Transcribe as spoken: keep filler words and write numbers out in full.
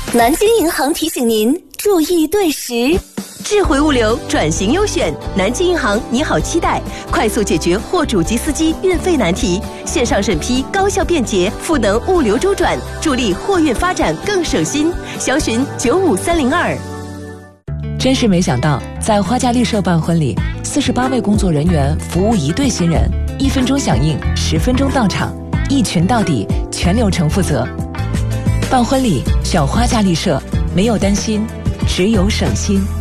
南京银行提醒您注意对时。智慧物流转型优选，南京银行你好期待，快速解决货主及司机运费难题，线上审批高效便捷，赋能物流周转，助力货运发展更省心。详询九五三零二。 真是没想到，在花家丽舍办婚礼，四十八位工作人员服务一对新人，一分钟响应，十分钟到场，一群到底，全流程负责。办婚礼选花家丽舍，没有担心，只有省心。